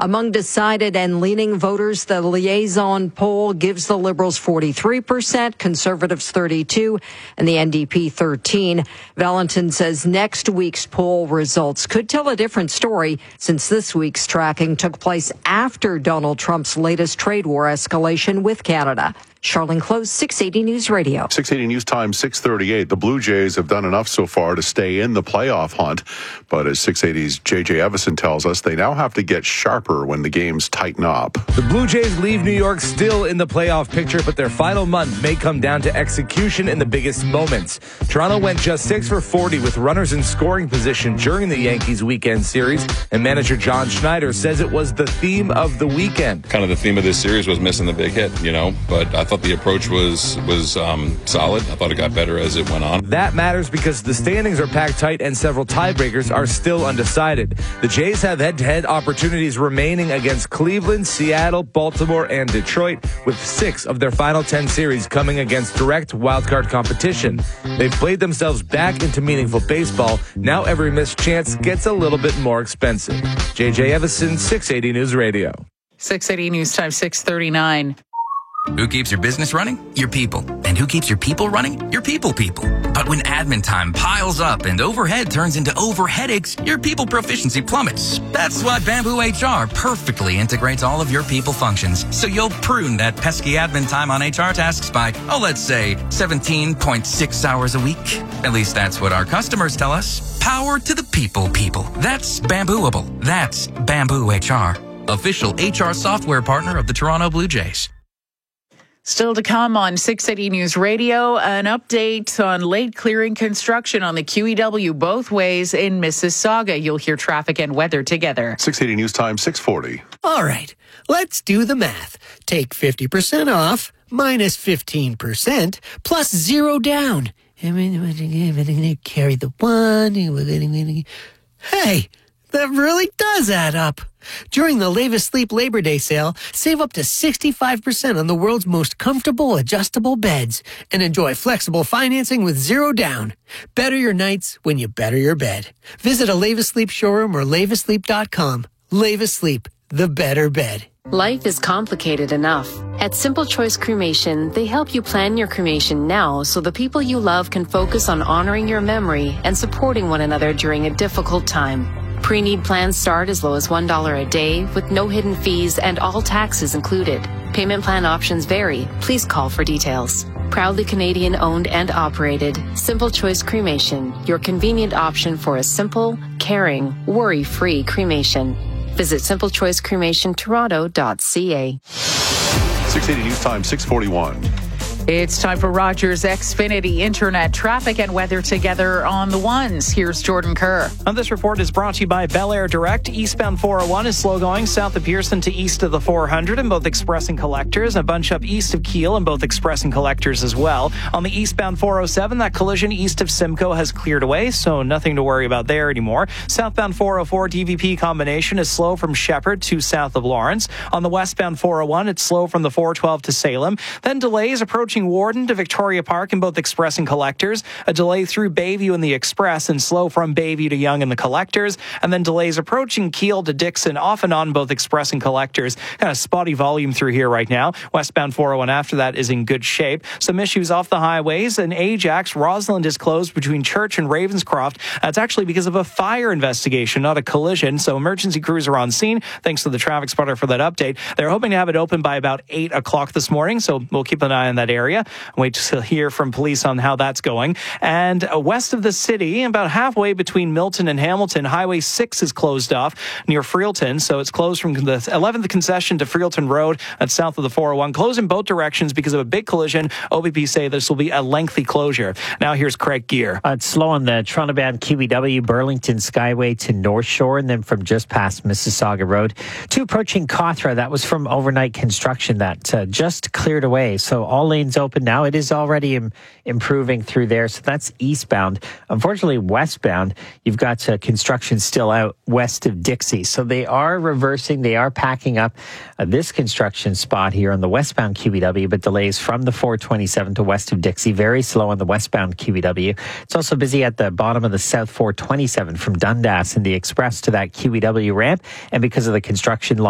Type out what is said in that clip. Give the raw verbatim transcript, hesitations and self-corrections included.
Among decided and leaning voters, the Liaison poll gives the Liberals forty-three percent, Conservatives thirty-two, and the N D P thirteen. Valentin says next week's poll results could tell a different story since this week's tracking took place after Donald Trump's latest trade war escalation with Canada. Charlene Close, six eighty News Radio. six eighty News Time, six thirty-eight. The Blue Jays have done enough so far to stay in the playoff hunt. But as six eighty's J J Evison tells us, they now have to get sharper when the games tighten up. The Blue Jays leave New York still in the playoff picture, but their final month may come down to execution in the biggest moments. Toronto went just six for forty with runners in scoring position during the Yankees weekend series, and manager John Schneider says it was the theme of the weekend. Kind of the theme of this series was missing the big hit, you know, but I thought the approach was was um, solid. I thought it got better as it went on. That matters because the standings are packed tight and several tiebreakers are still undecided. The Jays have head-to-head opportunities remaining against Cleveland, Seattle, Baltimore, and Detroit, with six of their final ten series coming against direct wildcard competition. They've played themselves back into meaningful baseball. Now every missed chance gets a little bit more expensive. J J Evison, six eighty News Radio. six eighty News Time, six thirty-nine. Who keeps your business running? Your people. And who keeps your people running? Your people people. But when admin time piles up and overhead turns into over headaches, your people proficiency plummets. That's why Bamboo H R perfectly integrates all of your people functions. So you'll prune that pesky admin time on H R tasks by, oh, let's say seventeen point six hours a week. At least that's what our customers tell us. Power to the people people. That's Bambooable. That's Bamboo H R. Official H R software partner of the Toronto Blue Jays. Still to come on six eighty News Radio, an update on late clearing construction on the Q E W both ways in Mississauga. You'll hear traffic and weather together. six eighty News Time, six forty. All right, let's do the math. Take fifty percent off, minus fifteen percent, plus zero down. Carry the one. Hey, that really does add up. During the Lavis Sleep Labor Day sale, save up to sixty-five percent on the world's most comfortable adjustable beds and enjoy flexible financing with zero down. Better your nights when you better your bed. Visit a Lavis Sleep showroom or lavis sleep dot com. Lavis Sleep, the better bed. Life is complicated enough. At Simple Choice Cremation, they help you plan your cremation now so the people you love can focus on honoring your memory and supporting one another during a difficult time. Pre-need plans start as low as one dollar a day with no hidden fees and all taxes included. Payment plan options vary. Please call for details. Proudly Canadian owned and operated, Simple Choice Cremation, your convenient option for a simple, caring, worry-free cremation. Visit simple choice cremation toronto dot c a. six eighty News Time, six forty-one. It's time for Rogers Xfinity Internet traffic and weather together on the ones. Here's Jordan Kerr. And this report is brought to you by Bel Air Direct. Eastbound four oh one is slow going south of Pearson to east of the four hundred in both express and collectors. A bunch up east of Kiel in both express and collectors as well. On the eastbound four oh seven, that collision east of Simcoe has cleared away, so nothing to worry about there anymore. Southbound four oh four D V P combination is slow from Shepherd to south of Lawrence. On the westbound four oh one, it's slow from the four twelve to Salem. Then delays approaching Warden to Victoria Park in both express and collectors. A delay through Bayview in the express and slow from Bayview to Yonge in the collectors. And then delays approaching Kiel to Dixon off and on both express and collectors. Kind of spotty volume through here right now. Westbound four oh one after that is in good shape. Some issues off the highways. In Ajax, Roseland is closed between Church and Ravenscroft. That's actually because of a fire investigation, not a collision. So emergency crews are on scene. Thanks to the traffic spotter for that update. They're hoping to have it open by about eight o'clock this morning. So we'll keep an eye on that area. Wait to hear from police on how that's going. And west of the city, about halfway between Milton and Hamilton, Highway six is closed off near Freelton. So it's closed from the eleventh concession to Freelton Road. That's south of the four oh one. Closed in both directions because of a big collision. O B P say this will be a lengthy closure. Now here's Craig Gear. Uh, it's slow on the Toronto-bound Q E W, Burlington Skyway to North Shore, and then from just past Mississauga Road to approaching Cawthra. That was from overnight construction that uh, just cleared away. So all lanes open now. It is already im- improving through there. So that's eastbound. Unfortunately, westbound, you've got uh, construction still out west of Dixie. So they are reversing. They are packing up uh, this construction spot here on the westbound Q E W, but delays from the four twenty-seven to west of Dixie. Very slow on the westbound Q E W. It's also busy at the bottom of the south four twenty-seven from Dundas in the express to that Q E W ramp. And because of the construction